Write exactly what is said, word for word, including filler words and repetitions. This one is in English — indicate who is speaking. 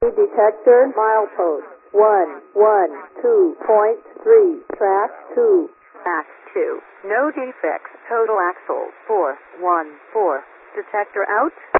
Speaker 1: detector, milepost, one, one, two point three, track two.
Speaker 2: Track two. No defects. Total axle, four, one, four. Detector out.